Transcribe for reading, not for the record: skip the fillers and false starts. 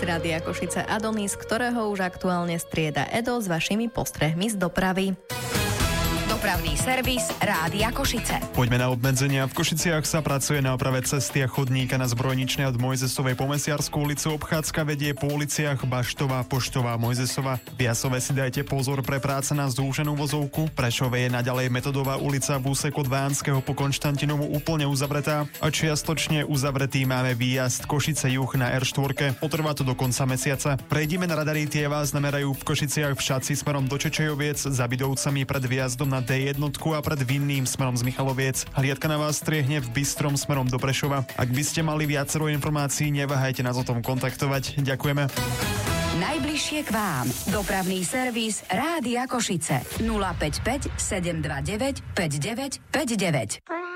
stanici Rádia Košice Adonis, ktorého už aktuálne strieda Edo s vašimi postrehmi z dopravy. Dopravný servis Rádia Košice. Poďme na obmedzenia. V Košiciach sa pracuje na oprave cesty a chodníka na Zbrojničnej od Mojzesovej po Mesiarsku ulicu. Obchádzka vedie po uliciach Baštová, Poštová, Mojzesova. V Jasove si dajte pozor pre práce na zdúženú vozovku. Prešove je naďalej Metodová ulica v úseku od Vánskeho po Konštantinovu úplne uzavretá a čiastočne uzavretý máme výjazd Košice juh na R4. Potrvá to do konca mesiaca. Prejdime na radary, tie vás namerajú v Košiciach v Šaci smerom do Čečejoviec, za Bidovcami pred výjazdom na D1 a pred Vinným smerom z Michaloviec. Hliadka na vás striehne v Bystrom smerom do Prešova. Ak by ste mali viacero informácií, neváhajte nás o tom kontaktovať. Ďakujeme. Najbližšie k vám. Dopravný servis Rádia Košice. 055 729 5959.